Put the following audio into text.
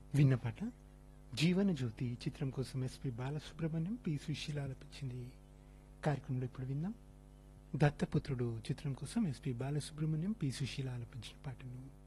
విన్న పాట 'జీవన జ్యోతి' చిత్రం కోసం ఎస్పి బాలసుబ్రహ్మణ్యం, పి సుశీల ఆలపించింది. కార్యక్రమంలో ఇప్పుడు విందాం 'దత్తపుత్రుడు' చిత్రం కోసం ఎస్పి బాలసుబ్రహ్మణ్యం, పి సుశీల ఆలపించిన పాటను.